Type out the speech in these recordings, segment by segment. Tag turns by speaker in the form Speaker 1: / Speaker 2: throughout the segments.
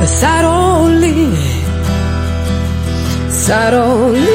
Speaker 1: sarò lì, sarò lì.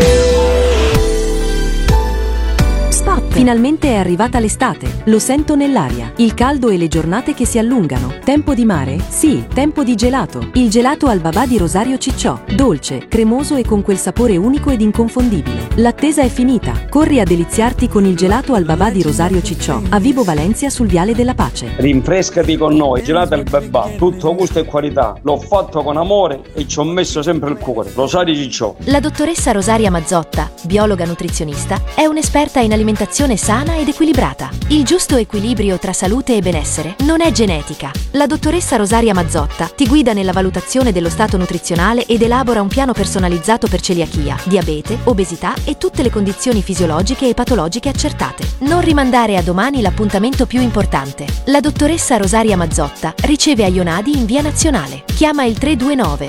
Speaker 2: Finalmente è arrivata l'estate, lo sento nell'aria, il caldo e le giornate che si allungano. Tempo di mare? Sì, tempo di gelato. Il gelato al babà di Rosario Cicciò, dolce, cremoso e con quel sapore unico ed inconfondibile. L'attesa è finita, corri a deliziarti con il gelato al babà di Rosario Cicciò, a Vibo Valencia sul Viale della Pace.
Speaker 3: Rinfrescati con noi, gelato al babà, tutto gusto e qualità. L'ho fatto con amore e ci ho messo sempre il cuore. Rosario Cicciò.
Speaker 4: La dottoressa Rosaria Mazzotta, biologa nutrizionista, è un'esperta in alimentazione sana ed equilibrata. Il giusto equilibrio tra salute e benessere non è genetica. La dottoressa Rosaria Mazzotta ti guida nella valutazione dello stato nutrizionale ed elabora un piano personalizzato per celiachia, diabete, obesità e tutte le condizioni fisiologiche e patologiche accertate. Non rimandare a domani l'appuntamento più importante. La dottoressa Rosaria Mazzotta riceve a Ionadi in via Nazionale. Chiama il 329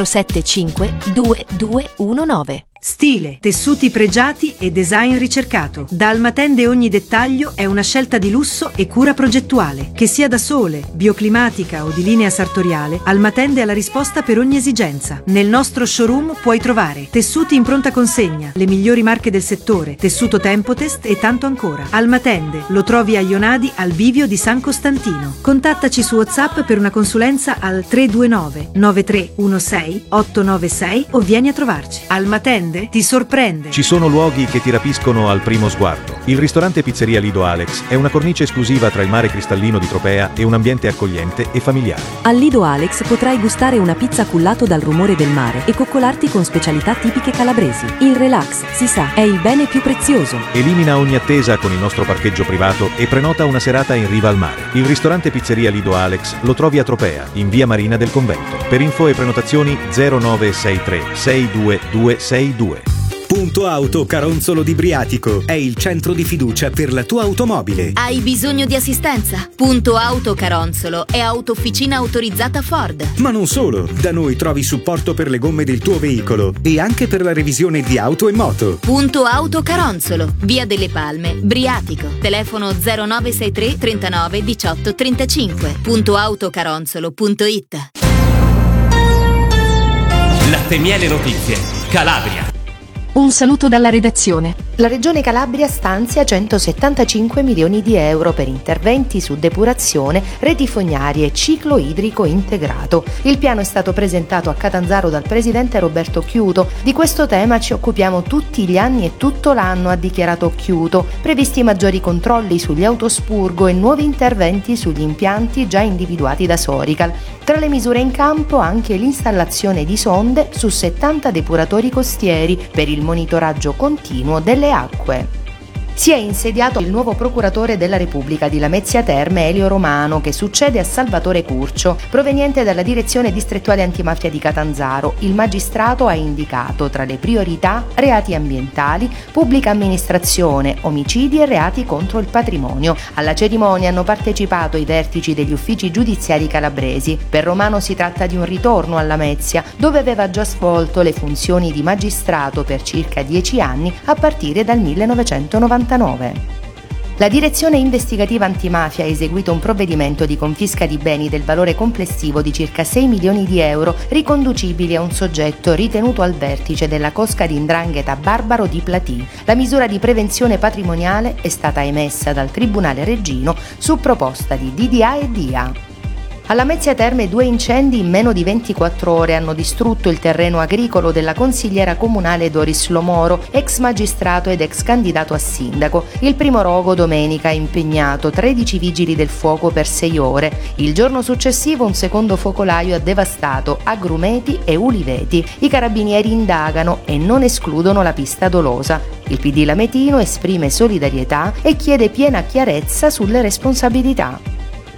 Speaker 4: 475 2219.
Speaker 5: Stile, tessuti pregiati e design ricercato. Da Almatende ogni dettaglio è una scelta di lusso e cura progettuale. Che sia da sole, bioclimatica o di linea sartoriale, Almatende ha la risposta per ogni esigenza. Nel nostro showroom puoi trovare tessuti in pronta consegna, le migliori marche del settore, tessuto Tempotest e tanto ancora. Almatende lo trovi a Ionadi al bivio di San Costantino. Contattaci su WhatsApp per una consulenza al 329 9316 896 o vieni a trovarci. Almatende ti sorprende.
Speaker 6: Ci sono luoghi che ti rapiscono al primo sguardo. Il ristorante Pizzeria Lido Alex è una cornice esclusiva tra il mare cristallino di Tropea e un ambiente accogliente e familiare.
Speaker 2: Al Lido Alex potrai gustare una pizza cullato dal rumore del mare e coccolarti con specialità tipiche calabresi. Il relax, si sa, è il bene più prezioso.
Speaker 6: Elimina ogni attesa con il nostro parcheggio privato e prenota una serata in riva al mare. Il ristorante Pizzeria Lido Alex lo trovi a Tropea, in via Marina del Convento. Per info e prenotazioni 0963 62262.
Speaker 7: Punto Auto Caronzolo di Briatico è il centro di fiducia per la tua automobile.
Speaker 4: Hai bisogno di assistenza? Punto Auto Caronzolo è autofficina autorizzata Ford.
Speaker 7: Ma non solo, da noi trovi supporto per le gomme del tuo veicolo e anche per la revisione di auto e moto.
Speaker 4: Punto Auto Caronzolo, via delle Palme, Briatico. Telefono 0963 39 18 35. Puntoautocaronzolo.it.
Speaker 8: Latte Miele Notizie, Calabria.
Speaker 9: Un saluto dalla redazione.
Speaker 10: La Regione Calabria stanzia 175 milioni di euro per interventi su depurazione, reti fognarie e ciclo idrico integrato. Il piano è stato presentato a Catanzaro dal presidente Roberto Chiuto. Di questo tema ci occupiamo tutti gli anni e tutto l'anno, ha dichiarato Chiuto. Previsti maggiori controlli sugli autospurgo e nuovi interventi sugli impianti già individuati da Sorical. Tra le misure in campo anche l'installazione di sonde su 70 depuratori costieri per il monitoraggio continuo delle acque. Si è insediato il nuovo procuratore della Repubblica di Lamezia Terme, Elio Romano, che succede a Salvatore Curcio, proveniente dalla Direzione Distrettuale Antimafia di Catanzaro. Il magistrato ha indicato tra le priorità reati ambientali, pubblica amministrazione, omicidi e reati contro il patrimonio. Alla cerimonia hanno partecipato i vertici degli uffici giudiziari calabresi. Per Romano si tratta di un ritorno a Lamezia, dove aveva già svolto le funzioni di magistrato per circa 10 anni a partire dal 1999. La Direzione Investigativa Antimafia ha eseguito un provvedimento di confisca di beni del valore complessivo di circa 6 milioni di euro riconducibili a un soggetto ritenuto al vertice della cosca di 'ndrangheta Barbaro di Platì. La misura di prevenzione patrimoniale è stata emessa dal Tribunale Reggino su proposta di DDA e DIA. A Lamezia Terme 2 incendi in meno di 24 ore hanno distrutto il terreno agricolo della consigliera comunale Doris Lomoro, ex magistrato ed ex candidato a sindaco. Il primo rogo domenica ha impegnato 13 vigili del fuoco per 6 ore. Il giorno successivo un secondo focolaio ha devastato agrumeti e uliveti. I carabinieri indagano e non escludono la pista dolosa. Il PD lametino esprime solidarietà e chiede piena chiarezza sulle responsabilità.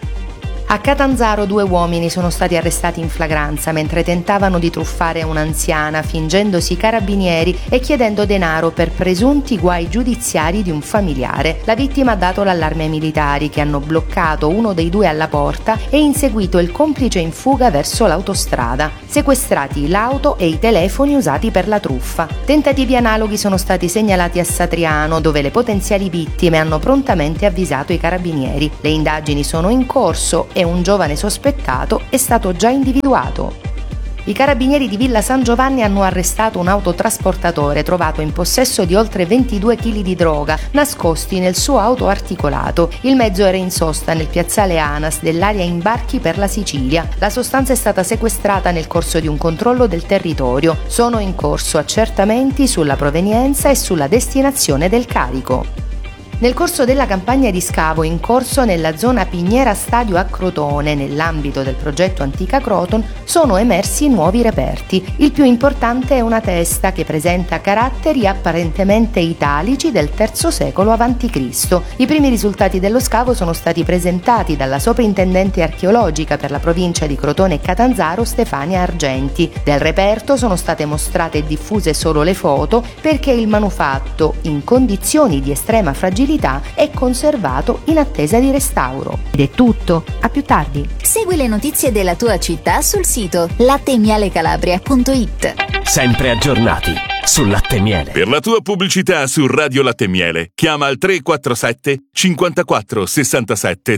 Speaker 10: A Catanzaro 2 uomini sono stati arrestati in flagranza mentre tentavano di truffare un'anziana fingendosi carabinieri e chiedendo denaro per presunti guai giudiziari di un familiare. La vittima ha dato l'allarme ai militari che hanno bloccato uno dei 2 alla porta e inseguito il complice in fuga verso l'autostrada. Sequestrati l'auto e i telefoni usati per la truffa. Tentativi analoghi sono stati segnalati a Satriano, dove le potenziali vittime hanno prontamente avvisato i carabinieri. Le indagini sono in corso e e un giovane sospettato è stato già individuato. I carabinieri di Villa San Giovanni hanno arrestato un autotrasportatore trovato in possesso di oltre 22 kg di droga nascosti nel suo autoarticolato. Il mezzo era in sosta nel piazzale ANAS dell'area imbarchi per la Sicilia. La sostanza è stata sequestrata nel corso di un controllo del territorio. Sono in corso accertamenti sulla provenienza e sulla destinazione del carico. Nel corso della campagna di scavo in corso nella zona Piniera Stadio a Crotone, nell'ambito del progetto Antica Croton, sono emersi nuovi reperti. Il più importante è una testa che presenta caratteri apparentemente italici del III secolo a.C. I primi risultati dello scavo sono stati presentati dalla soprintendente archeologica per la provincia di Crotone e Catanzaro Stefania Argenti. Del reperto sono state mostrate e diffuse solo le foto perché il manufatto, in condizioni di estrema fragilità, è conservato in attesa di restauro. Ed è tutto, a più tardi.
Speaker 11: Segui le notizie della tua città sul sito lattemialecalabria.it.
Speaker 8: Sempre aggiornati sul Latte Miele.
Speaker 12: Per la tua pubblicità su Radio Latte Miele chiama al 347 54 67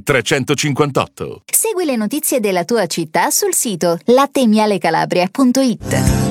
Speaker 12: 358.
Speaker 11: Segui le notizie della tua città sul sito lattemialecalabria.it.